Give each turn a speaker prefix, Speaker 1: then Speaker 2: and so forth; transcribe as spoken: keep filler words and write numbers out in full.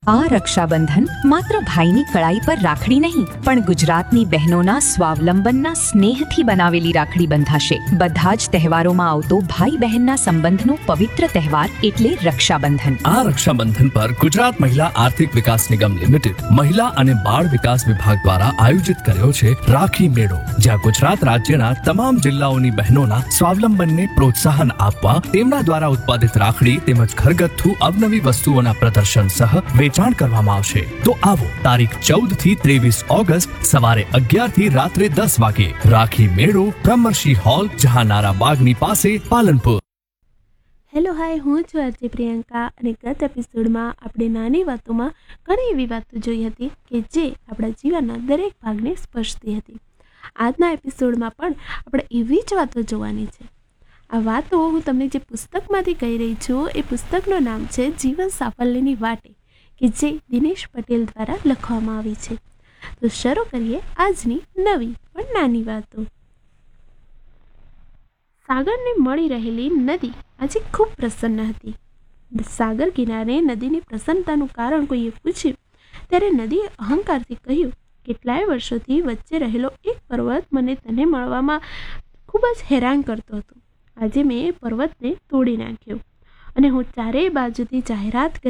Speaker 1: આ રક્ષાબંધન માત્ર ભાઈની કળાઈ પર રાખડી નહીં પણ ગુજરાતની બહેનોના સ્વાવલંબનના સ્નેહથી બનાવેલી રાખડી બંધાશે. બધા જ તહેવારોમાં આવતો ભાઈ બહેનના સંબંધનો પવિત્ર તહેવાર એટલે રક્ષાબંધન.
Speaker 2: આ રક્ષાબંધન પર ગુજરાત મહિલા આર્થિક વિકાસ નિગમ લિમિટેડ મહિલા અને બાળ વિકાસ વિભાગ દ્વારા આયોજિત કર્યો છે રાખી મેળો, જ્યાં ગુજરાત રાજ્યના તમામ જિલ્લાઓની બહેનોના સ્વાવલંબનને પ્રોત્સાહન આપવા તેમના દ્વારા ઉત્પાદિત રાખડી તેમજ ઘરગથ્થુ અવનવી વસ્તુઓના પ્રદર્શન સહ વેચાણ કરવામાં આવશે. તો આવો તારીખ ચૌદ થી ત્રેવીસ ઓગસ્ટ સવારે અગિયાર થી રાત્રે દસ વાગે રાખી મેળો, બ્રહ્મર્ષિ હોલ, જહાનારા બાગની પાસે, પાલનપુર.
Speaker 3: હેલો હાય, હું છું આજે પ્રિયંકા અને ગત એપિસોડમાં આપણે નાની વાતોમાં ઘણી એવી વાતો જોઈ હતી કે જે આપણા જીવનના દરેક ભાગને સ્પર્શતી હતી. આજના એપિસોડમાં પણ આપણે એવી જ વાતો જોવાની છે. આ વાતો હું તમને જે પુસ્તકમાંથી કહી રહી છું એ પુસ્તકનું નામ છે જીવન સાફલ્યની વાટે, કે જે દિનેશ પટેલ દ્વારા લખવામાં આવી છે. તો શરૂ કરીએ આજની નવી પણ નાની વાતો. સાગરને મળી રહેલી નદી આજે ખૂબ પ્રસન્ન હતી. સાગર કિનારે નદીની પ્રસન્નતાનું કારણ કોઈએ પૂછ્યું ત્યારે નદીએ અહંકારથી કહ્યું, કેટલાય વર્ષોથી વચ્ચે રહેલો એક પર્વત મને તને મળવામાં ખૂબ જ હેરાન કરતો હતો. આજે મેં એ પર્વતને તોડી નાખ્યો અને હું ચારેય બાજુથી જાહેરાત